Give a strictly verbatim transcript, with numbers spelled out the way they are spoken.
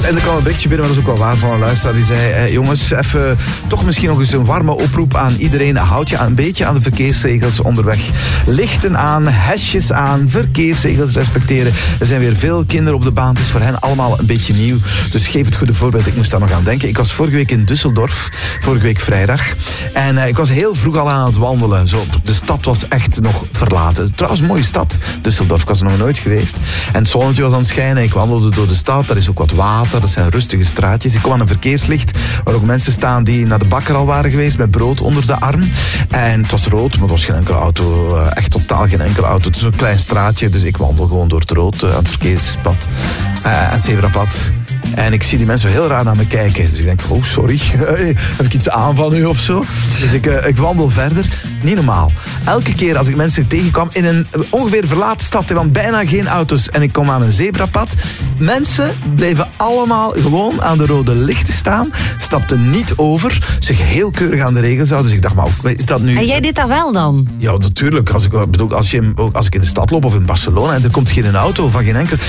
En er kwam een berichtje binnen, maar dat is ook wel waar, van een luisteraar die zei, eh, jongens, even toch misschien nog eens een warme oproep aan iedereen. Houd je een beetje aan de verkeersregels onderweg. Lichten aan, hesjes aan, verkeersregels respecteren. Er zijn weer veel kinderen op de baan. Het is voor hen allemaal een beetje nieuw. Dus geef het goede voorbeeld. Ik moest daar nog aan denken. Ik was vorige week in Düsseldorf, vorige week vrijdag. En uh, ik was heel vroeg al aan het wandelen. Zo, de stad was echt nog verlaten. Trouwens, een mooie stad, Düsseldorf. Ik was er nog nooit geweest. En het zonnetje was aan het schijnen. Ik wandelde door de stad. Daar is ook wat water. Dat zijn rustige straatjes. Ik kwam aan een verkeerslicht waar ook mensen staan die naar de bakker al waren geweest met brood onder de arm. En het was rood, maar er was geen enkele auto. Uh, echt totaal geen enkele auto. Het is een klein straatje, dus ik wandel gewoon door het rood uh, aan het verkeerspad. Uh, aan het zebrapad. En ik zie die mensen heel raar naar me kijken. Dus ik denk, oh sorry, heb ik iets aan van u of zo? Dus ik, uh, ik wandel verder. Niet normaal. Elke keer als ik mensen tegenkwam in een ongeveer verlaten stad, er waren bijna geen auto's en ik kom aan een zebrapad. Mensen bleven allemaal gewoon aan de rode lichten staan, stapten niet over, zich heel keurig aan de regels houden. Dus ik dacht, maar is dat nu... En jij deed dat wel dan? Ja, natuurlijk. Als ik, bedoel, als, je, als ik in de stad loop of in Barcelona en er komt geen auto van geen enkel...